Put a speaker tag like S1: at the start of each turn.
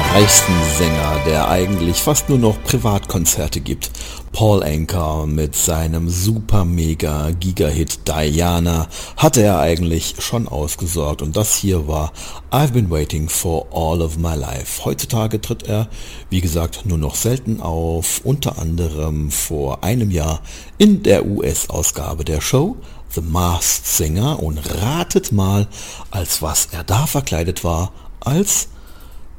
S1: reichsten Sänger, der eigentlich fast nur noch Privatkonzerte gibt. Paul Anka mit seinem super mega Giga-Hit Diana hatte er eigentlich schon ausgesorgt und das hier war I've Been Waiting for All of My Life. Heutzutage tritt er, wie gesagt, nur noch selten auf, unter anderem vor einem Jahr in der US-Ausgabe der Show The Masked Singer und ratet mal, als was er da verkleidet war, als